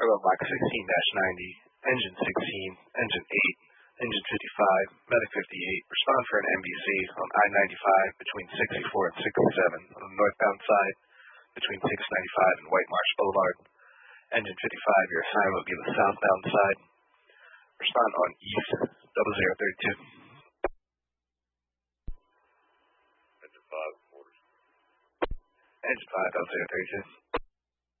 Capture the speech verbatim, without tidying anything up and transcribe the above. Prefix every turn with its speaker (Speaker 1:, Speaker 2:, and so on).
Speaker 1: cargo block sixteen dash ninety, engine sixteen, engine eight, engine fifty-five, medic fifty-eight, respond for an M B C on I ninety-five between sixty-four and sixty-seven on the northbound side between six ninety-five and White Marsh Boulevard. Engine fifty-five, your assignment will be the southbound side. Respond on East double zero thirty-two.
Speaker 2: Engine five, orders.
Speaker 1: Engine five double zero thirty-two.